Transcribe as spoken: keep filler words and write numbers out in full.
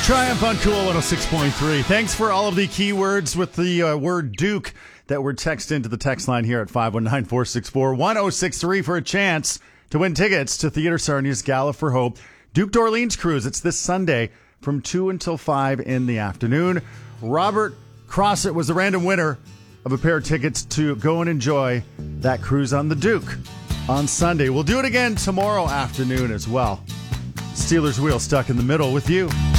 Triumph on Cool one oh six point three. Thanks for all of the keywords with the uh, word Duke that were texted into the text line here at five one nine, four six four, one oh six three for a chance to win tickets to Theatre Sarnia's Gala for Hope Duke d'Orleans Cruise. It's this Sunday from two until five in the afternoon. Robert Crossett was the random winner of a pair of tickets to go and enjoy that cruise on the Duke on Sunday. We'll do it again tomorrow afternoon as well. Steelers Wheel stuck in the middle with you.